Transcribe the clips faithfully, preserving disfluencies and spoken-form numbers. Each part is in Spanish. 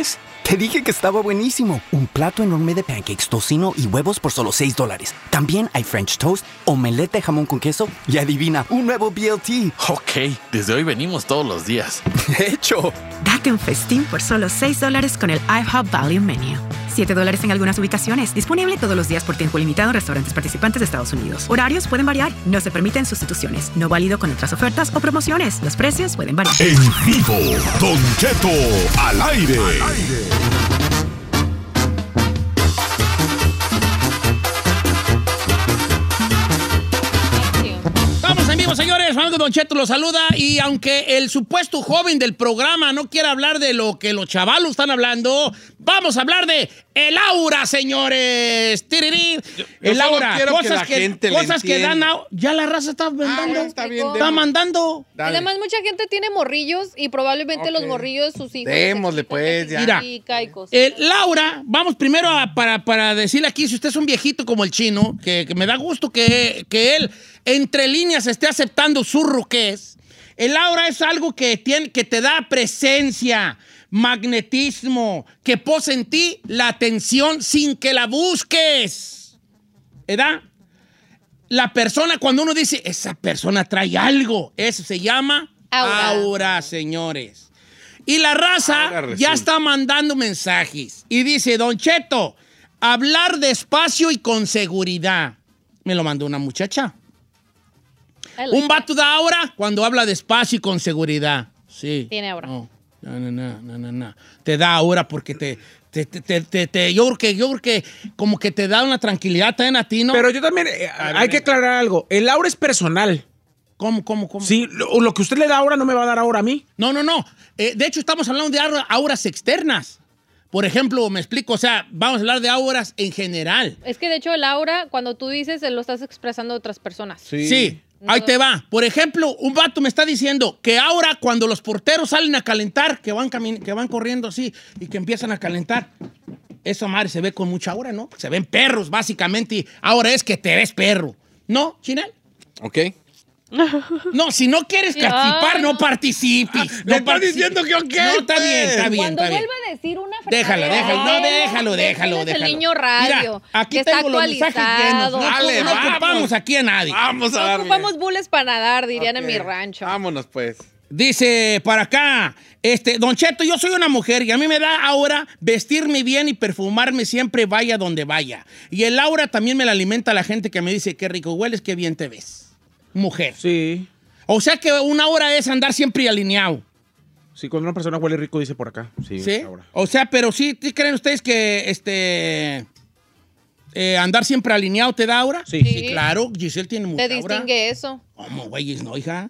¿Ves? Te dije que estaba buenísimo. Un plato enorme de pancakes, tocino y huevos por solo seis dólares. También hay French toast, omelette de jamón con queso y adivina, un nuevo B L T. Ok, desde hoy venimos todos los días. De hecho. Date un festín por solo seis dólares con el IHOP Value Menu. siete dólares en algunas ubicaciones. Disponible todos los días por tiempo limitado en restaurantes participantes de Estados Unidos. Horarios pueden variar. No se permiten sustituciones. No válido con otras ofertas o promociones. Los precios pueden variar. En vivo, Don Cheto al aire. Al aire. Vamos en vivo, señores. Juan Don Cheto los saluda. Y aunque el supuesto joven del programa no quiera hablar de lo que los chavalos están hablando, vamos a hablar de el aura, señores. Tirirí. Yo, yo el aura. quiero Cosas que, que, que cosas que dan. A, ya la raza está mandando. Ah, está bien, está mandando. Dale. Además, mucha gente tiene morrillos y probablemente okay. los morrillos de sus hijos. Démosle, pues, ya. Mira, el Laura, vamos primero a, para, para decirle aquí, si usted es un viejito como el chino, que, que me da gusto que, que él, entre líneas, esté aceptando su ruquez. El aura es algo que, tiene, que te da presencia, magnetismo, que posa en ti la atención sin que la busques. ¿Verdad? La persona, cuando uno dice, esa persona trae algo, eso se llama aura, aura señores. Y la raza ya está mandando mensajes. Y dice, Don Cheto, hablar despacio y con seguridad. Me lo mandó una muchacha. Un vato da aura cuando habla despacio y con seguridad. Sí. Tiene aura. No, no, no, no, no, no, no. Te da aura porque te, te, te, te, te, te yo creo que, yo creo que como que te da una tranquilidad también a ti, ¿no? Pero yo también, eh, hay que aclarar algo. El aura es personal. ¿Cómo, cómo, cómo? Sí, lo, lo que usted le da aura no me va a dar aura a mí. No, no, no. Eh, de hecho, estamos hablando de aura, auras externas. Por ejemplo, me explico, o sea, vamos a hablar de auras en general. Es que de hecho el aura, cuando tú dices, lo estás expresando a otras personas. Sí. Sí. Ahí te va. Por ejemplo, un vato me está diciendo que ahora cuando los porteros salen a calentar, que van, que van corriendo así y que empiezan a calentar, esa madre se ve con mucha aura, ¿no? Se ven perros, básicamente, y ahora es que te ves perro. ¿No, Chinel? Ok. No, si no quieres participar, no participes. Le estás diciendo que ok. No, está bien, está bien. Cuando está bien. vuelva a decir una frase. Déjalo, déjalo, no, déjalo, déjalo, déjalo. el niño radio. Mira, aquí que tengo está los mensajes llenos. No, Dale, no vamos. ocupamos aquí a nadie. Vamos a No darle. ocupamos bules para nadar, dirían Okay. en mi rancho. Vámonos, pues. Dice para acá, este, Don Cheto, yo soy una mujer y a mí me da aura vestirme bien y perfumarme siempre vaya donde vaya. Y el aura también me la alimenta la gente que me dice, qué rico hueles, qué bien te ves. Mujer. Sí. O sea que una aura es andar siempre alineado. Sí, cuando una persona huele rico dice por acá. Sí. ¿Sí? O sea, pero sí, ¿sí creen ustedes que este eh, andar siempre alineado te da aura? Sí. Sí, claro. Giselle tiene mucha Te aura. distingue eso. ¿Cómo, güeyes, no, hija?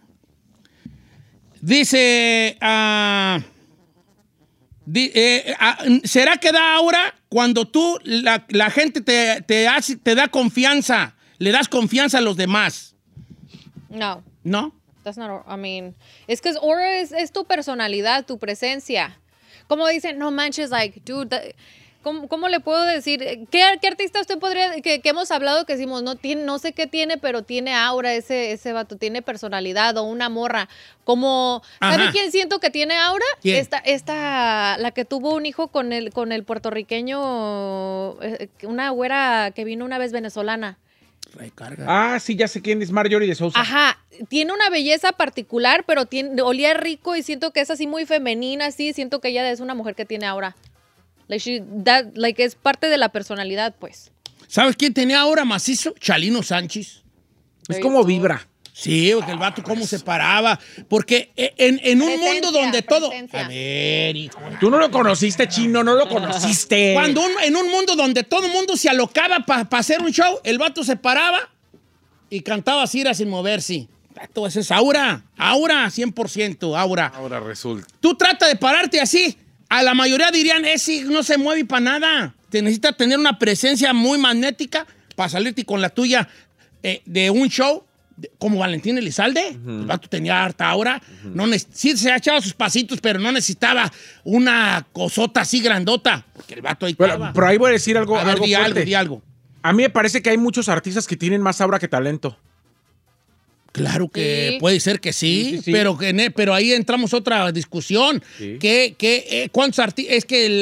Dice, uh, di, eh, uh, ¿será que da aura cuando tú, la, la gente te, te, hace, te da confianza, le das confianza a los demás? No. ¿No? That's not, I mean, es que aura es, es tu personalidad, tu presencia. Como dicen, no manches, like, dude, that, ¿cómo, ¿cómo le puedo decir? ¿Qué, qué artista usted podría, que, que hemos hablado que decimos, no, tiene, no sé qué tiene, pero tiene aura ese, ese vato, tiene personalidad o una morra? Como, ¿sabe quién siento que tiene aura? ¿Quién? Esta, esta, la que tuvo un hijo con el, con el puertorriqueño, una güera que vino una vez venezolana. Recarga. Ah, sí, ya sé quién es Marjorie de Sousa. Ajá, tiene una belleza particular, pero tiene, olía rico y siento que es así muy femenina, así, siento que ella es una mujer que tiene aura. Like, she, that, like es parte de la personalidad, pues. ¿Sabes quién tenía aura macizo? Chalino Sánchez. Es como vibra. Sí, el vato cómo se paraba. Porque en, en un Presencia, mundo donde todo... presencia. A ver, hijo. Tú no lo conociste, chino, no lo conociste. Cuando un, en un mundo donde todo el mundo se alocaba para pa hacer un show, el vato se paraba y cantaba así sin moverse. Todo eso es aura. Aura, cien por ciento, aura. Ahora resulta. Tú trata de pararte así. A la mayoría dirían, ese no se mueve para nada. Te necesita tener una presencia muy magnética para salirte con la tuya eh, de un show. Como Valentín Elizalde, uh-huh. El vato tenía harta aura. Uh-huh. No sí se echaba sus pasitos, pero no necesitaba una cosota así grandota. Porque el vato ahí pero, estaba. pero ahí voy a decir algo. A ver, algo di fuerte. algo, di algo. A mí me parece que hay muchos artistas que tienen más aura que talento. Claro que Sí. puede ser que sí, Sí, sí, sí. Pero, que, pero ahí entramos a otra discusión. Sí. Que, que, eh, ¿cuántos artistas? Es que